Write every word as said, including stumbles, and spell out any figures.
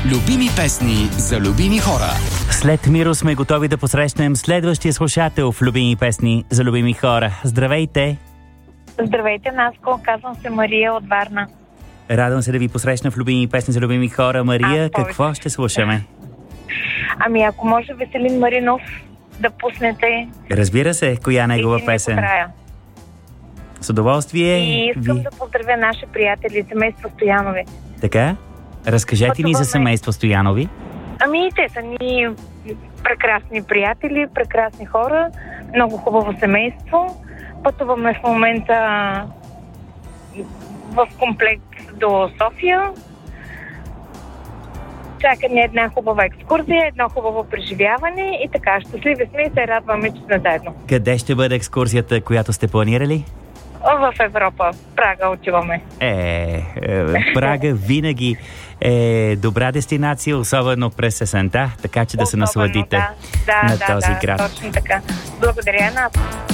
Любими песни за любими хора. След Миро сме готови да посрещнем следващия слушател в Любими песни за любими хора. Здравейте! Здравейте, Наско. Казвам се Мария от Варна. Радвам се да ви посрещна в Любими песни за любими хора. Мария, Аз какво повече. ще слушаме? Ами ако може Веселин Маринов да пуснете. Разбира се, коя негова Един ми песен? покрая. С удоволствие. И искам ви... да поздравя наши приятели, семейство Стоянови. Така? Разкажете ни за Пътуваме. семейство Стоянови. Ами те са ни прекрасни приятели, прекрасни хора, много хубаво семейство. Пътуваме в момента в комплект до София. Чака ни една хубава екскурзия, едно хубаво преживяване и така, щастливи сме и се радваме, че сме заедно. Къде ще бъде екскурзията, която сте планирали? В Европа, в Прага отиваме. Е, е, Прага винаги е добра дестинация, особено през есента, така че да се Особено, насладите да, да, на да, този да, град. точно така. Благодаря, Нас.